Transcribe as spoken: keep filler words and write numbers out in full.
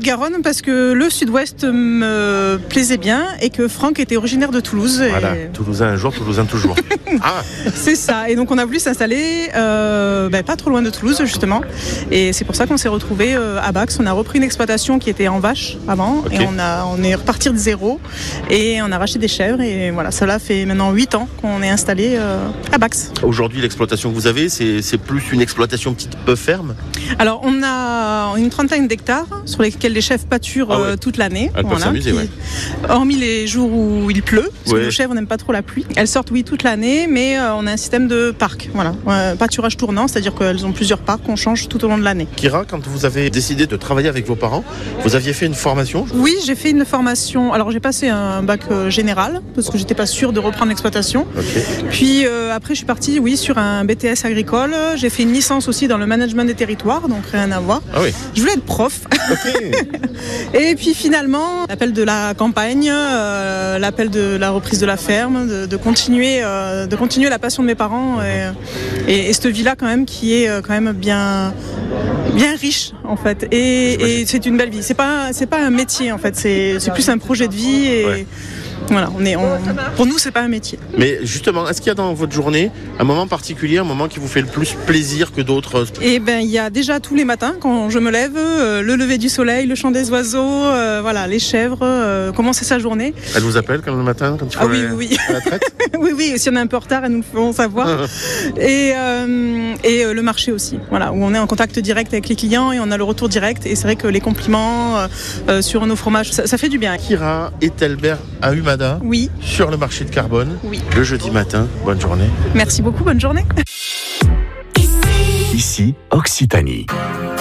Haute-Garonne parce que le sud-ouest me plaisait bien et que Franck était originaire de Toulouse. Voilà, et... Toulousain un jour, Toulousain toujours. Ah. C'est ça, et donc on a voulu s'installer euh, ben, pas trop loin de Toulouse justement, et c'est pour ça qu'on s'est retrouvés euh, à Bax. On a repris une exploitation qui était en vache avant, okay. et on, a, on est reparti de zéro, et on a racheté des chèvres, et voilà, cela fait maintenant huit ans qu'on est installé euh, à Bax. Aujourd'hui, l'exploitation que vous avez, c'est, c'est plus une exploitation petite peu ferme ? Alors on a une trentaine d'hectares sur lesquels les chèvres pâturent ah ouais. euh, toute l'année. Elles voilà, peuvent s'amuser, qui, ouais. Hormis les jours où il pleut, parce ouais. que nos chèvres n'aiment pas trop la pluie. Elles sortent oui toute l'année, mais euh, on a un système de parc, voilà, euh, pâturage tournant, c'est-à-dire qu'elles ont plusieurs parcs qu'on change tout au long de l'année. Kira, quand vous avez décidé de travailler avec vos parents, vous aviez fait une formation ? Oui, j'ai fait une formation. Alors j'ai passé un bac euh, général parce que j'étais pas sûre de reprendre l'exploitation. Okay. Puis euh, après je suis partie, oui, sur un B T S agricole. J'ai fait une licence aussi dans le management des territoires, donc rien à voir. Ah oui. Je voulais être prof. Okay. Et puis finalement, l'appel de la campagne, euh, l'appel de la reprise de la ferme, de, de continuer, euh, de continuer la passion de mes parents et, et, et cette vie-là quand même qui est quand même bien, bien riche en fait. Et, et c'est une belle vie. C'est pas, c'est pas un métier en fait. C'est, c'est plus un projet de vie et. Ouais. Voilà, on est, on, pour nous, c'est pas un métier. Mais justement, est-ce qu'il y a dans votre journée un moment particulier, un moment qui vous fait le plus plaisir que d'autres ? Eh ben, il y a déjà tous les matins quand je me lève, euh, le lever du soleil, le chant des oiseaux, euh, voilà, les chèvres, euh, commencer sa journée. Elles vous appellent quand le matin, quand il faut ah, oui, la, oui, la traite ? Oui, oui. Si on est un peu en retard, elles nous le feront savoir. et euh, et euh, le marché aussi, voilà, où on est en contact direct avec les clients et on a le retour direct. Et c'est vrai que les compliments euh, euh, sur nos fromages, ça, ça fait du bien. Kira Ethelbert à Humada. Oui. Sur le marché de Carbone. Oui. Le jeudi matin. Bonne journée. Merci beaucoup. Bonne journée. Ici, Occitanie.